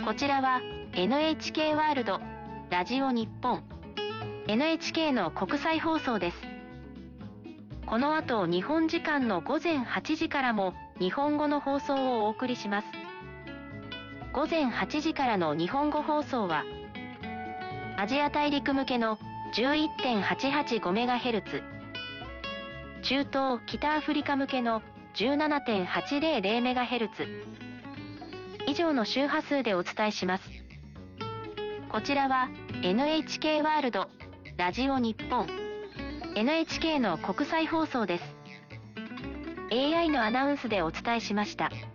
こちらは NHK ワールド、ラジオ日本、NHK の国際放送です。この後、日本時間の午前8時からも日本語の放送をお送りします。午前8時からの日本語放送は、アジア大陸向けの 11.885MHz、中東・北アフリカ向けの 17.800MHz、以上の周波数でお伝えします。こちらは NHK ワールド、ラジオ日本、NHK の国際放送です。AI のアナウンスでお伝えしました。